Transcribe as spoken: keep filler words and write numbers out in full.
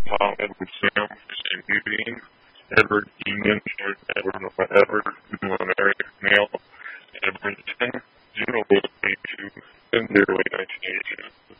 Paul Edward Sam, Sam Eugene, Edward Egan, Edward Edward, Mary Neil, Edward Ten, zero eight two, and zero eight nineteen eighty two.